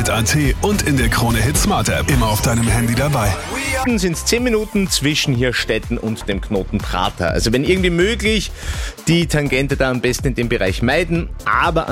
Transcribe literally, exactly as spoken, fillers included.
Hit Punkt a t und in der Krone Hit Smart App. Immer auf deinem Handy dabei. Sind es zehn Minuten zwischen hier Stetten und dem Knoten Prater. Also wenn irgendwie möglich, die Tangente da am besten in dem Bereich meiden, aber